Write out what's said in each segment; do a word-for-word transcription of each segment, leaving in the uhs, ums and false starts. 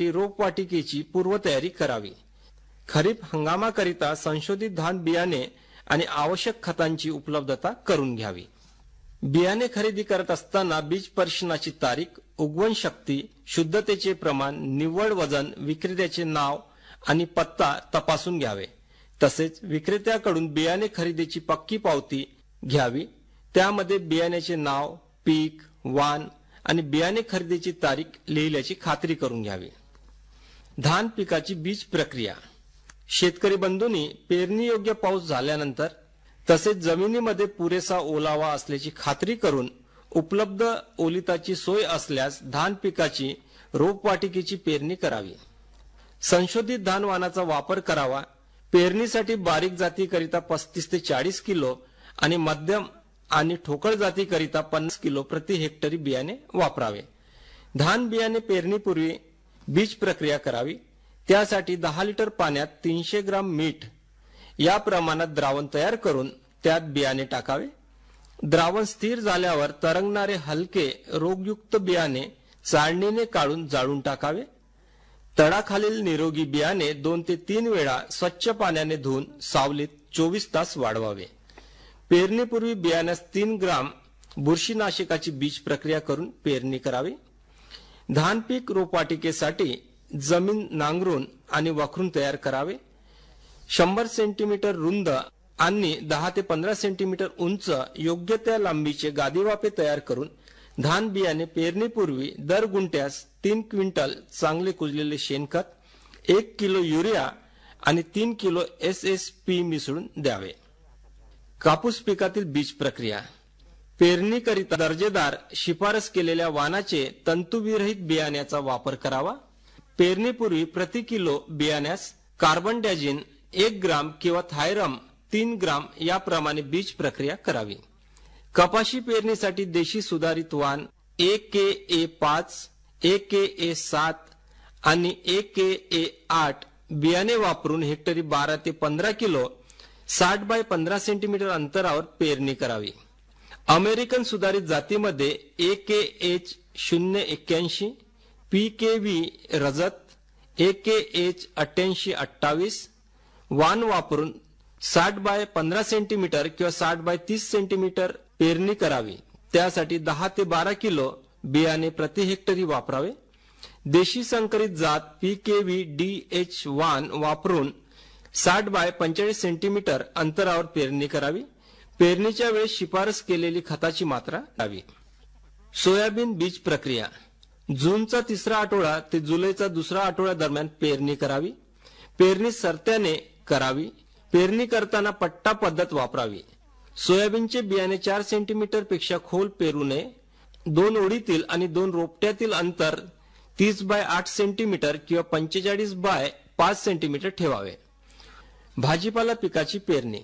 पेरणीसाठी रोपवाटिकेची पूर्वतयारी करावी। खरीप हंगामाकरिता संशोधित धान बियाणे आणि आवश्यक खतांची उपलब्धता करून घ्यावी। बियाणे खरेदी करत असताना बीज परीक्षणाची तारीख, उगवण शक्ती, शुद्धतेचे प्रमाण, निव्वळ वजन, विक्रेत्याचे नाव आणि पत्ता तपासून घ्यावे। तसेच विक्रेत्याकडून बियाणे खरेदीची पक्की पावती घ्यावी। त्यामध्ये बियाण्याचे नाव, पीक, वाण आणि बियाणे खरेदीची तारीख लिहिल्याची खात्री करून घ्यावी। धान पिकाची बीज प्रक्रिया। शेतकरी बंधूंनी पेरणीयोग्य पाऊस झाल्यानंतर तसेच जमिनीमध्ये पुरेसा ओलावा असल्याची खात्री करून उपलब्ध ओलिताची सोय असल्यास धान पिकाची रोपवाटिकेची पेरणी करावी। संशोधित धान वाणाचा वापर करावा। पेरणीसाठी बारीक जातीकरिता पस्तीस ते चाळीस किलो आणि मध्यम आणि ठोकळ जातीकरिता पन्नास किलो प्रति हेक्टरी बियाणे वापरावे। धान बियाणे पेरणीपूर्वी बीज प्रक्रिया करावी। त्यासाठी दहा लिटर पाण्यात तीनशे ग्राम मीठ या प्रमाणात द्रावण तयार करून त्यात बियाणे टाकावे। द्रावण स्थिर झाल्यावर तरंगणारे हलके रोगयुक्त बियाणे चाळणीने काढून जाळून टाकावे। तळाखालील निरोगी बियाणे दोन ते तीन वेळा स्वच्छ पाण्याने धुवून सावलीत चोवीस तास वाढवावे। पेरणीपूर्वी बियाण्यास तीन ग्राम बुरशीनाशकाची बीज प्रक्रिया करून पेरणी करावी। धान पीक रोपवाटिकेसाठी जमीन नांगरून आणि वखरून तयार करावे। शंभर सेंटीमीटर रुंद आणि दहा ते पंधरा सेंटीमीटर उंच योग्य त्या लांबीचे गादीवापे तयार करून धान बियाणे पेरणीपूर्वी दर गुंठ्यास तीन क्विंटल चांगले कुजलेले शेणखत, एक किलो युरिया आणि तीन किलो एस एस पी मिसळून द्यावे। कापूस पिकातील बीज प्रक्रिया। पेरणीकरिता दर्जेदार शिफारस केलेल्या वाणाचे तंतुविरहित बियाण्याचा वापर करावा। पेरणीपूर्वी प्रति किलो बियाण्यास कार्बनडॅजिन एक ग्राम किंवा थायरम तीन ग्राम याप्रमाणे बीज प्रक्रिया करावी। कपाशी पेरणीसाठी देशी सुधारित वाण ए के ए पाच, ए के ए सात आणि ए के ए आठ बियाणे वापरून हेक्टरी बारा ते पंधरा किलो साठ बाय पंधरा सेंटीमीटर अंतरावर पेरणी करावी। अमेरिकन सुधारित जातीमध्ये ए के एच शून्य एक्क्याऐंशी, पी के व्ही रजत, ए के एच अठ्ठ्याऐंशी अठ्ठावीस वाण वापरून साठ बाय पंधरा सेंटीमीटर किंवा साठ बाय तीस सेंटीमीटर पेरणी करावी। त्यासाठी दहा ते बारा किलो बियाणे प्रति हेक्टरी वापरावे। देशी संकरित जात P K V D H वाण वापरून साठ बाय पंचेचाळीस सेंटीमीटर अंतरावर पेरणी करावी। पेरणीच्या वेळेस शिफारस केलेली खताची मात्रा द्यावी। सोयाबीन बीज प्रक्रिया। जूनचा तिसरा आठवडा ते जुलैचा दुसरा आठवडा दरम्यान पेरणी करावी। पेरणी सरत्याने करावी। पेरणी करताना पट्टा पद्धत वापरावी। सोयाबीनचे बियाणे चार सेंटीमीटर पेक्षा खोल पेरू नये। दोन ओळीतील आणि दोन रोपट्यातील अंतर तीस बाय आठ सेंटीमीटर किंवा पंचेचाळीस बाय पाच सेंटीमीटर ठेवावे। भाजीपाला पिकाची पेरणी।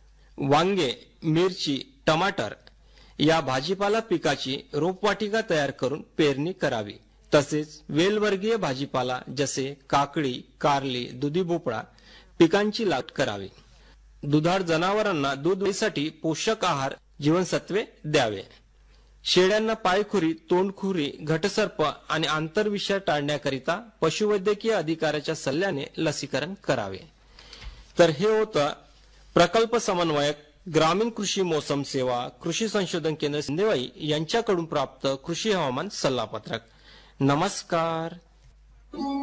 वांगे, मिरची, टमाटर या भाजीपाला पिकाची रोपवाटिका तयार करून पेरणी करावी। तसेच वेलवर्गीय भाजीपाला जसे काकडी, कारली, दुधी भोपळा पिकांची लागवड करावी। दुधाळ जनावरांना दूध वाढीसाठी पोषक आहार, जीवनसत्वे द्यावे। शेळ्यांना पायखुरी, तोंडखुरी, घटसर्प आणि आंतरविषय टाळण्याकरिता पशुवैद्यकीय अधिकाऱ्याच्या सल्ल्याने लसीकरण करावे। तर हे होतं प्रकल्प समन्वयक ग्रामीण कृषी मोसम सेवा कृषी संशोधन केंद्र सिंदेवाई यांच्याकडून प्राप्त कृषी हवामान सल्लापत्रक। नमस्कार।